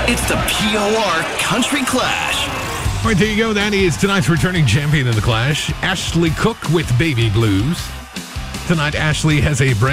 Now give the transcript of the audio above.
It's the POR Country Clash. All right, there you go. That is tonight's returning champion in the Clash, Ashley Cook with Baby Blues. Tonight, Ashley has a brand